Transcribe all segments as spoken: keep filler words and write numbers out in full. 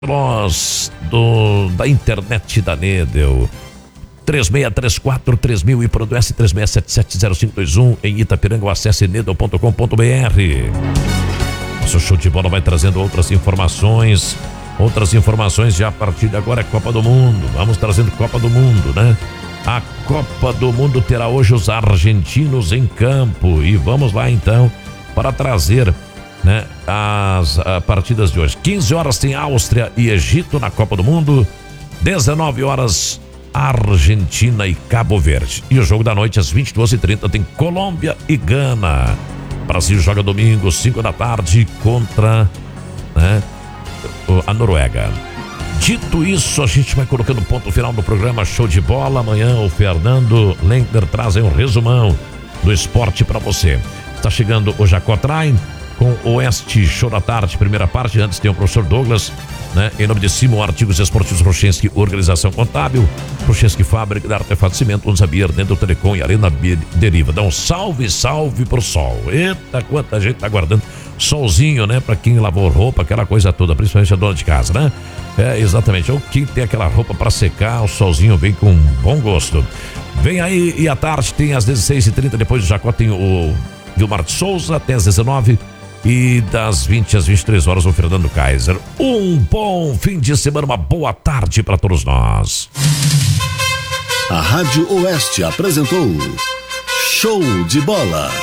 Nós do, da internet da Nedel. três seis três quatro três mil e Produz três seis sete sete zero cinco dois um em Itapiranga. Acesse nedel ponto com ponto br. Nosso show de bola vai trazendo outras informações. Outras informações já a partir de agora é Copa do Mundo. Vamos trazendo Copa do Mundo, né? A Copa do Mundo terá hoje os argentinos em campo. E vamos lá então para trazer, né, as a, partidas de hoje. quinze horas tem Áustria e Egito na Copa do Mundo. dezenove horas Argentina e Cabo Verde. E o jogo da noite às vinte e duas e trinta tem Colômbia e Gana. Brasil joga domingo, cinco da tarde contra, né, a Noruega. Dito isso, a gente vai colocando ponto final no programa Show de Bola. Amanhã o Fernando Lender traz um resumão do esporte para você. Está chegando o Jacó Train com o Oeste Show da Tarde, primeira parte. Antes tem o professor Douglas, né? Em nome de Simon Artigos Esportivos Rochensky, Organização Contábil, Rochensky Fábrica de Artefato Cimento, Unzabier, Dentro Telecom e Arena Deriva. Dá um salve, salve pro sol. Eita, quanta gente tá aguardando solzinho, né? Pra quem lavou roupa, aquela coisa toda, principalmente a dona de casa, né? É, exatamente. Ou quem tem aquela roupa pra secar, o solzinho vem com bom gosto. Vem aí, e à tarde tem às dezesseis e trinta, depois do Jacó tem o Vilmar de Souza, até às dezenove. E das vinte às vinte e três horas o Fernando Kaiser. Um bom fim de semana, uma boa tarde para todos nós. A Rádio Oeste apresentou Show de Bola.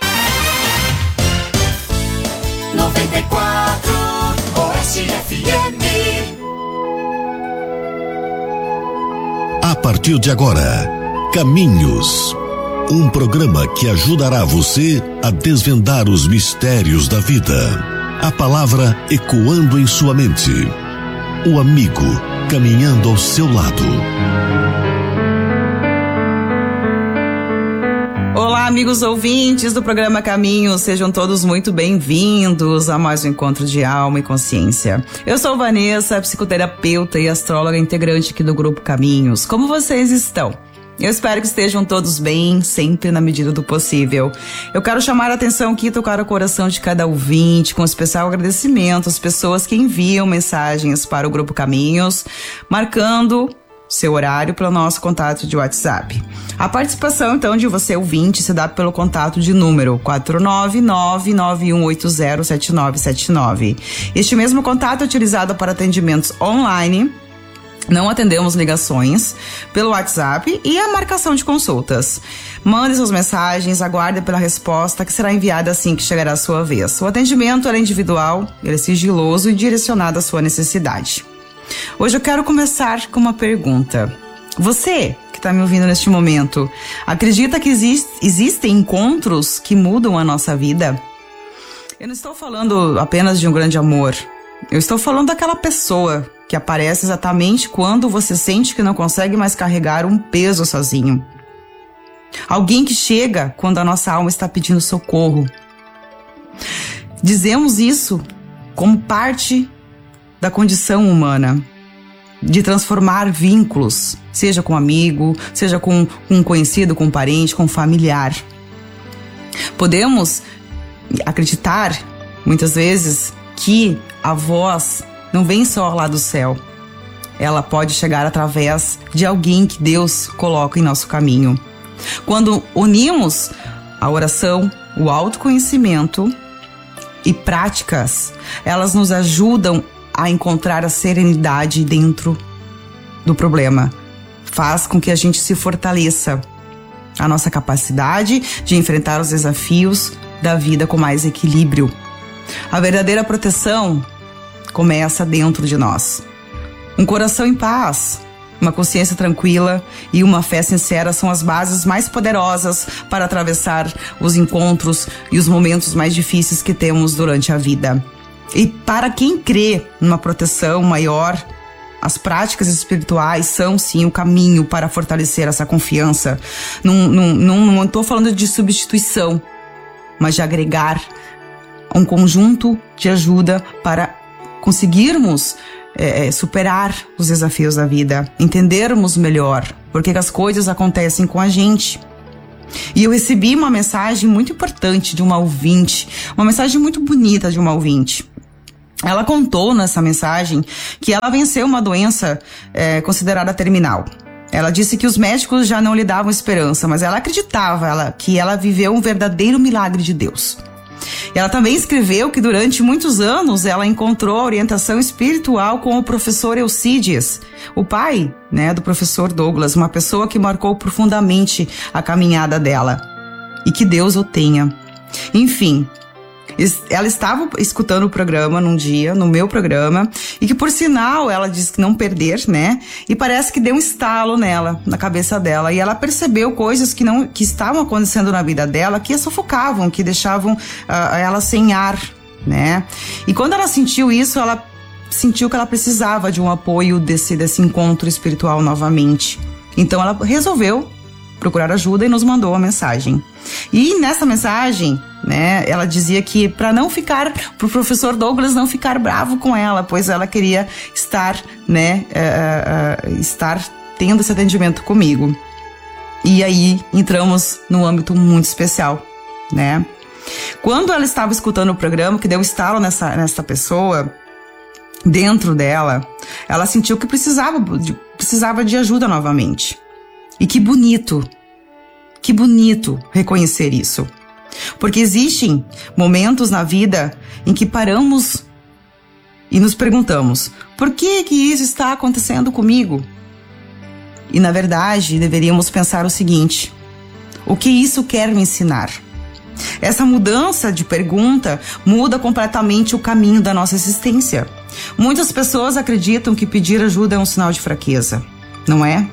noventa e quatro Oeste F M. A partir de agora, Caminhos. Um programa que ajudará você a desvendar os mistérios da vida. A palavra ecoando em sua mente. O amigo caminhando ao seu lado. Olá, amigos ouvintes do programa Caminhos, sejam todos muito bem-vindos a mais um encontro de alma e consciência. Eu sou Vanessa, psicoterapeuta e astróloga integrante aqui do Grupo Caminhos. Como vocês estão? Eu espero que estejam todos bem, sempre na medida do possível. Eu quero chamar a atenção aqui e tocar o coração de cada ouvinte, com especial agradecimento às pessoas que enviam mensagens para o Grupo Caminhos, marcando seu horário para o nosso contato de WhatsApp. A participação, então, de você ouvinte se dá pelo contato de número quatro nove nove nove um oito zero sete nove sete nove. Este mesmo contato é utilizado para atendimentos online. Não atendemos ligações pelo WhatsApp e a marcação de consultas. Mande suas mensagens, aguarde pela resposta que será enviada assim que chegará a sua vez. O atendimento é individual, ele é sigiloso e direcionado à sua necessidade. Hoje eu quero começar com uma pergunta. Você que está me ouvindo neste momento, acredita que existe, existem encontros que mudam a nossa vida? Eu não estou falando apenas de um grande amor. Eu estou falando daquela pessoa que aparece exatamente quando você sente que não consegue mais carregar um peso sozinho. Alguém que chega quando a nossa alma está pedindo socorro. Dizemos isso como parte da condição humana, de transformar vínculos, seja com um amigo, seja com um conhecido, com um parente, com um familiar. Podemos acreditar, muitas vezes, que a voz não vem só lá do céu. Ela pode chegar através de alguém que Deus coloca em nosso caminho. Quando unimos a oração, o autoconhecimento e práticas, elas nos ajudam a encontrar a serenidade dentro do problema. Faz com que a gente se fortaleça. A nossa capacidade de enfrentar os desafios da vida com mais equilíbrio. A verdadeira proteção começa dentro de nós. Um coração em paz, uma consciência tranquila e uma fé sincera são as bases mais poderosas para atravessar os encontros e os momentos mais difíceis que temos durante a vida. E para quem crê numa proteção maior, as práticas espirituais são sim o caminho para fortalecer essa confiança. Não, não, não, não estou falando de substituição, mas de agregar um conjunto de ajuda para conseguirmos é, superar os desafios da vida, entendermos melhor por que as coisas acontecem com a gente. E eu recebi uma mensagem muito importante de uma ouvinte, uma mensagem muito bonita de uma ouvinte. ela contou nessa mensagem que ela venceu uma doença é, considerada terminal. Ela disse que os médicos já não lhe davam esperança, mas ela acreditava ela, que ela viveu um verdadeiro milagre de Deus. Ela também escreveu que durante muitos anos ela encontrou orientação espiritual com o professor Eucídias, o pai, né, do professor Douglas, uma pessoa que marcou profundamente a caminhada dela. E que Deus o tenha. Enfim, ela estava escutando o programa num dia, no meu programa, e que por sinal ela disse que não perder, né? E parece que deu um estalo nela, na cabeça dela, e ela percebeu coisas que não que estavam acontecendo na vida dela, que a sufocavam, que deixavam uh, ela sem ar, né? E quando ela sentiu isso, ela sentiu que ela precisava de um apoio desse, desse encontro espiritual novamente. Então ela resolveu procurar ajuda e nos mandou uma mensagem. E nessa mensagem, né, ela dizia que para não ficar, pro professor Douglas não ficar bravo com ela, pois ela queria estar, né, uh, uh, estar tendo esse atendimento comigo. E aí entramos num âmbito muito especial, né? Quando ela estava escutando o programa, que deu estalo nessa, nessa pessoa, dentro dela, ela sentiu que precisava de, precisava de ajuda novamente. E que bonito, que bonito reconhecer isso. Porque existem momentos na vida em que paramos e nos perguntamos: por que que isso está acontecendo comigo? E na verdade deveríamos pensar o seguinte: o que isso quer me ensinar? Essa mudança de pergunta muda completamente o caminho da nossa existência. Muitas pessoas acreditam que pedir ajuda é um sinal de fraqueza, não é?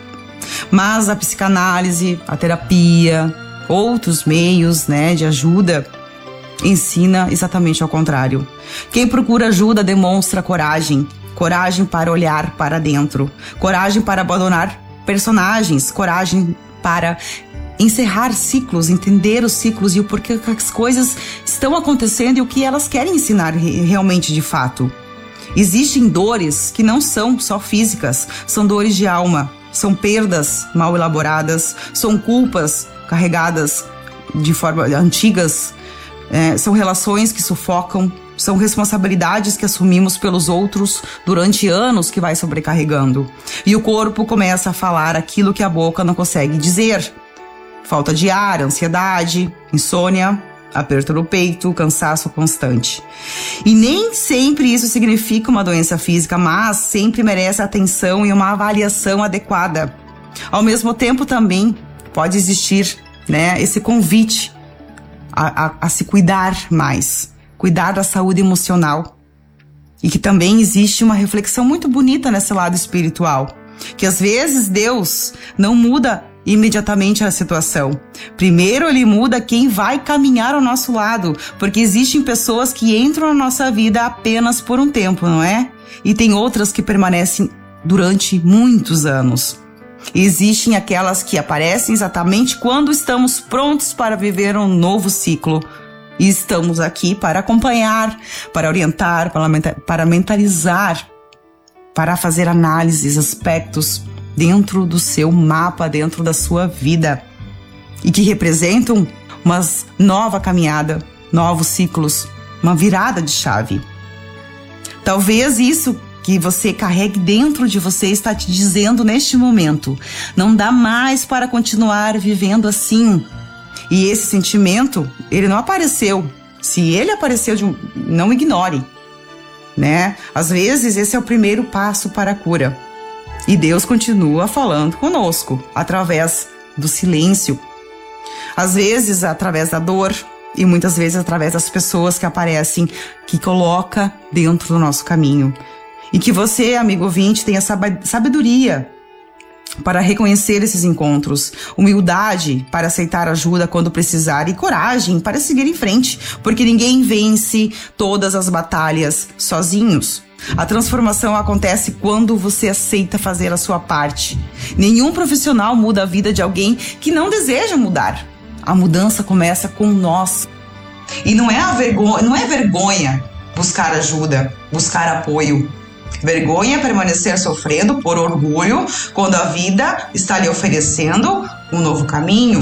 Mas a psicanálise, a terapia, outros meios, né, de ajuda ensina exatamente ao contrário. Quem procura ajuda demonstra coragem, coragem para olhar para dentro, coragem para abandonar personagens, coragem para encerrar ciclos, entender os ciclos e o porquê que as coisas estão acontecendo e o que elas querem ensinar realmente de fato. Existem dores que não são só físicas, são dores de alma. São perdas mal elaboradas, são culpas carregadas de forma antigas, é, são relações que sufocam, são responsabilidades que assumimos pelos outros durante anos que vai sobrecarregando. E o corpo começa a falar aquilo que a boca não consegue dizer. Falta de ar, ansiedade, insônia, aperto no peito, cansaço constante. E nem sempre isso significa uma doença física, mas sempre merece atenção e uma avaliação adequada. Ao mesmo tempo também pode existir, né, esse convite a, a, a se cuidar mais, cuidar da saúde emocional. E que também existe uma reflexão muito bonita nesse lado espiritual, que às vezes Deus não muda imediatamente a situação. Primeiro ele muda quem vai caminhar ao nosso lado, porque existem pessoas que entram na nossa vida apenas por um tempo, não é? E tem outras que permanecem durante muitos anos. Existem aquelas que aparecem exatamente quando estamos prontos para viver um novo ciclo. E estamos aqui para acompanhar, para orientar, para mentalizar, para fazer análises, aspectos dentro do seu mapa, dentro da sua vida, e que representam uma nova caminhada, novos ciclos, uma virada de chave. Talvez isso que você carregue dentro de você está te dizendo neste momento: não dá mais para continuar vivendo assim. E esse sentimento, ele não apareceu. Se ele apareceu, de um, não ignore, né? Às vezes esse é o primeiro passo para a cura. E Deus continua falando conosco através do silêncio. Às vezes através da dor e muitas vezes através das pessoas que aparecem, que coloca dentro do nosso caminho. E que você, amigo ouvinte, tenha sabedoria para reconhecer esses encontros, humildade para aceitar ajuda quando precisar e coragem para seguir em frente, porque ninguém vence todas as batalhas sozinhos. A transformação acontece quando você aceita fazer a sua parte. Nenhum profissional muda a vida de alguém que não deseja mudar. A mudança começa com nós. E não é, a vergonha, não é vergonha buscar ajuda, buscar apoio. Vergonha é permanecer sofrendo por orgulho quando a vida está lhe oferecendo um novo caminho.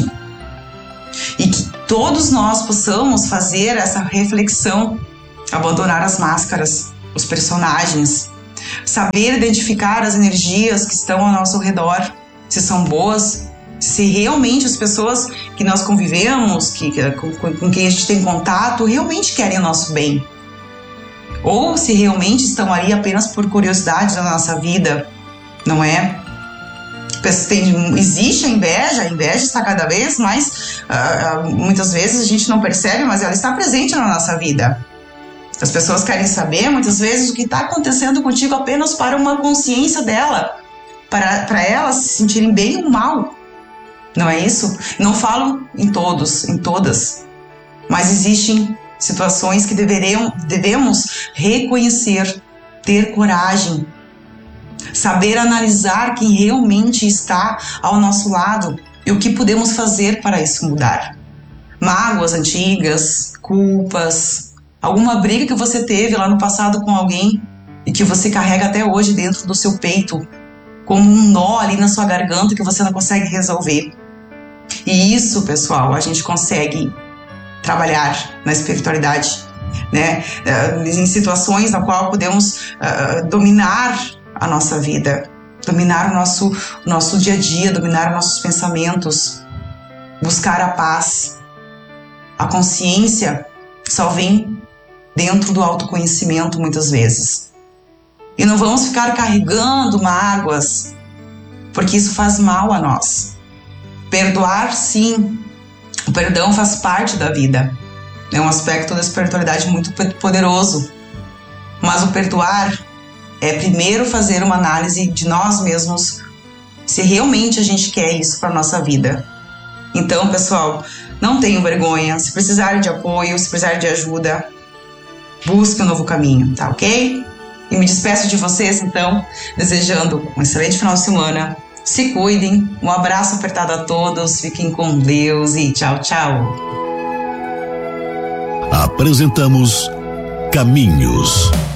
E que todos nós possamos fazer essa reflexão, abandonar as máscaras, os personagens, saber identificar as energias que estão ao nosso redor, se são boas, se realmente as pessoas que nós convivemos, que, com, com quem a gente tem contato, realmente querem o nosso bem. Ou se realmente estão ali apenas por curiosidade da nossa vida, não é? Tem, existe a inveja, a inveja está cada vez mais, uh, muitas vezes a gente não percebe, mas ela está presente na nossa vida. As pessoas querem saber, muitas vezes, o que está acontecendo contigo apenas para uma consciência dela, para, para elas se sentirem bem ou mal. Não é isso? Não falo em todos, em todas, mas existem situações que deveriam, devemos reconhecer, ter coragem, saber analisar quem realmente está ao nosso lado e o que podemos fazer para isso mudar. Mágoas antigas, culpas, alguma briga que você teve lá no passado com alguém e que você carrega até hoje dentro do seu peito, como um nó ali na sua garganta que você não consegue resolver. E isso, pessoal, a gente consegue trabalhar na espiritualidade, né? Em situações na qual podemos uh, dominar a nossa vida, dominar o nosso, o nosso dia a dia, dominar os nossos pensamentos, buscar a paz. A consciência só vem dentro do autoconhecimento muitas vezes. E não vamos ficar carregando mágoas, porque isso faz mal a nós. Perdoar, sim, o perdão faz parte da vida. É um aspecto da espiritualidade muito poderoso. Mas o perdoar é primeiro fazer uma análise de nós mesmos, se realmente a gente quer isso para a nossa vida. Então, pessoal, não tenham vergonha. Se precisarem de apoio, se precisarem de ajuda, busque um novo caminho, tá ok? E me despeço de vocês, então, desejando um excelente final de semana. Se cuidem, um abraço apertado a todos, fiquem com Deus e tchau, tchau. Apresentamos Caminhos.